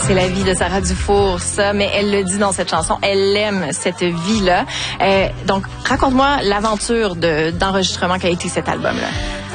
C'est la vie de Sarah Dufour, ça, mais elle le dit dans cette chanson, elle aime cette vie-là. Donc, raconte-moi l'aventure d'enregistrement qu'a été cet album-là.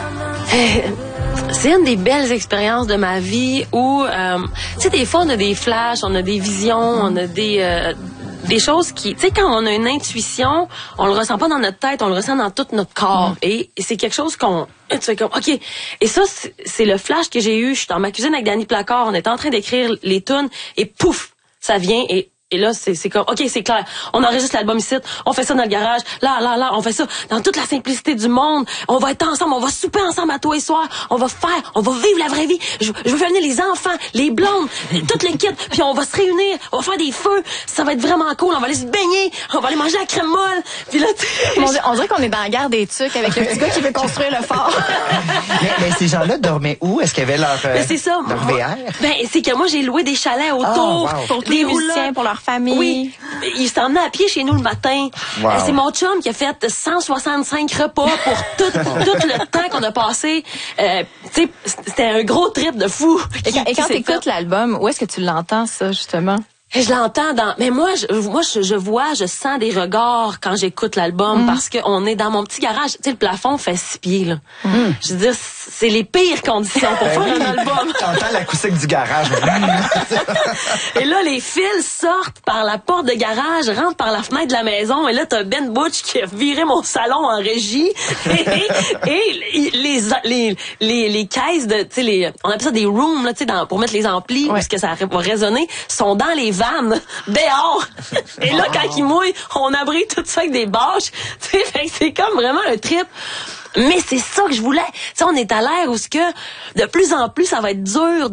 C'est une des belles expériences de ma vie où, tu sais, des fois, on a des flashs, on a des visions, on a des choses qui, tu sais, quand on a une intuition, on le ressent pas dans notre tête, on le ressent dans tout notre corps. Et c'est quelque chose tu fais comme, OK. Et ça, c'est le flash que j'ai eu. Je suis dans ma cuisine avec Danny Placard, on est en train d'écrire les tunes, et pouf, ça vient, et là, c'est comme, OK, c'est clair. On enregistre l'album ici, on fait ça dans le garage, là, on fait ça dans toute la simplicité du monde. On va être ensemble, on va souper ensemble à tous les soirs, on va vivre la vraie vie. Je veux faire venir les enfants, les blondes, toute l'équipe, puis on va se réunir, on va faire des feux, ça va être vraiment cool, on va aller se baigner, on va aller manger la crème molle. Puis là, on dirait qu'on est dans la guerre des tucs avec le petit gars qui veut construire le fort. mais ces gens-là dormaient où? Est-ce qu'il y avait leur VR? Ben, c'est que moi, j'ai loué des chalets autour. Pour tous les musiciens, pour leur famille. Oui. Ils s'emmenaient à pied chez nous le matin. Wow. C'est mon chum qui a fait 165 repas pour tout le temps qu'on a passé. Tu sais, c'était un gros trip de fou. Et quand t'écoutes l'album, où est-ce que tu l'entends, ça, justement? Et je l'entends mais moi je sens des regards quand j'écoute l'album parce que on est dans mon petit garage. Tu sais, le plafond fait 6 pieds, là. Je veux dire, c'est les pires conditions pour faire un album. T'entends l'acoustique du garage. Et là, les fils sortent par la porte de garage, rentrent par la fenêtre de la maison, et là, t'as Ben Butch qui a viré mon salon en régie, et les caisses de, tu sais, on appelle ça des rooms, là, tu sais, pour mettre les amplis, parce que ça va résonner, sont dans les vannes, dehors. Et là, quand il mouille, on abrite tout ça avec des bâches. Tu sais, fait que c'est comme vraiment un trip. Mais c'est ça que je voulais. Tu sais, on est à l'ère où de plus en plus, ça va être dur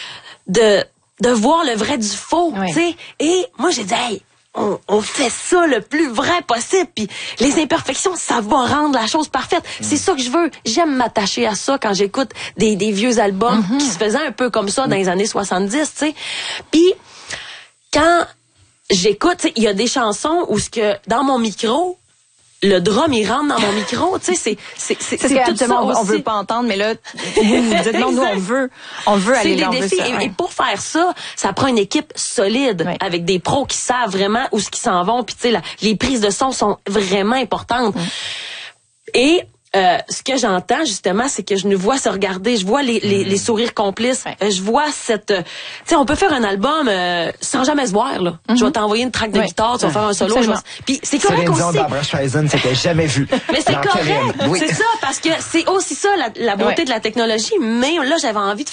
de voir le vrai du faux, tu sais. Et moi, j'ai dit, hey, on fait ça le plus vrai possible, puis les imperfections, ça va rendre la chose parfaite. C'est ça que je veux. J'aime m'attacher à ça quand j'écoute des vieux albums qui se faisaient un peu comme ça dans les années 70, tu sais. Puis quand j'écoute, il y a des chansons où dans mon micro, le drum, il rentre dans mon micro, tu sais, c'est tout ça aussi. On veut pas entendre, mais là, vous dites non, nous, on veut aller là. C'est des défis. Et pour faire ça, ça prend une équipe solide, avec des pros qui savent vraiment où ils s'en vont, puis tu sais, les prises de son sont vraiment importantes. Et ce que j'entends, justement, c'est que je nous vois se regarder, je vois les sourires complices, je vois cette... tu sais, on peut faire un album sans jamais se voir, là. Je vais t'envoyer une track de guitare, tu vas faire un solo. Puis c'est correct aussi. Barbra Streisand, c'était jamais vu. Mais c'est correct, c'est ça, parce que c'est aussi ça, la beauté de la technologie, mais là, j'avais envie de